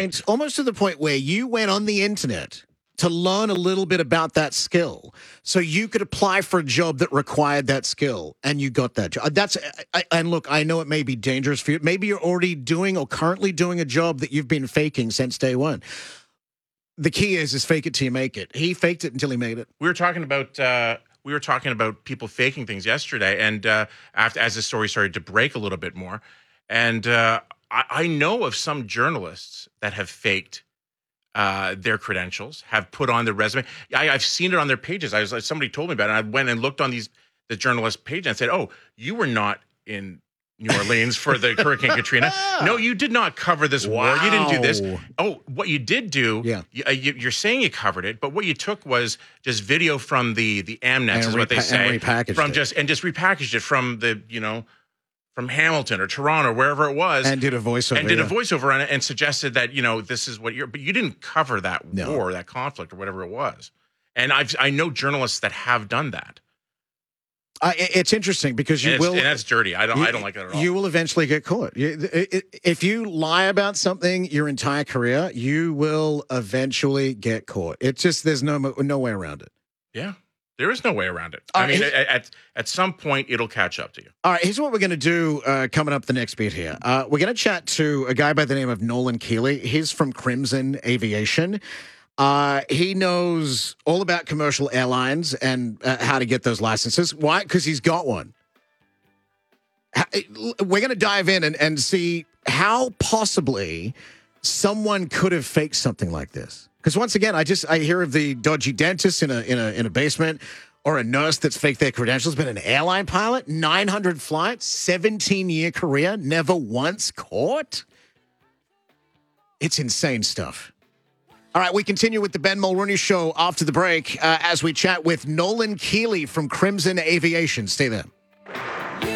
the point where you went on the internet to learn a little bit about that skill so you could apply for a job that required that skill and you got that job. And look, I know it may be dangerous for you. Maybe you're already doing or currently doing a job that you've been faking since day one. The key is fake it till you make it. He faked it until he made it. We were talking about people faking things yesterday, and as the story started to break a little bit more, and I know of some journalists that have faked their credentials, have put on their resume. I've seen it on their pages. Somebody told me about it, and I went and looked on the journalist page and said, "Oh, you were not in New Orleans for the Hurricane Katrina. No, you did not cover this war. You didn't do this. Oh, what you did do, you're saying you covered it, but what you took was just video from the Amnets, is what they say, and repackaged it from the, from Hamilton or Toronto, or wherever it was, and did a voiceover, a voiceover on it, and suggested that this is what but you didn't cover that war, that conflict, or whatever it was. And I know journalists that have done that. It's interesting because and that's dirty. I don't like that at all. You will eventually get caught. If you lie about something your entire career, you will eventually get caught. It's just there's no way around it. Yeah, there is no way around it. At some point, it'll catch up to you. All right, here's what we're going to do coming up the next bit here. We're going to chat to a guy by the name of Nolan Keeley. He's from Crimson Aviation. He knows all about commercial airlines and how to get those licenses. Why? Because he's got one. We're going to dive in and see how possibly someone could have faked something like this. Because once again, I hear of the dodgy dentist in a basement, or a nurse that's faked their credentials, but an airline pilot, 900 flights, 17-year career, never once caught. It's insane stuff. All right, we continue with the Ben Mulroney Show after the break as we chat with Nolan Keeley from Crimson Aviation. Stay there.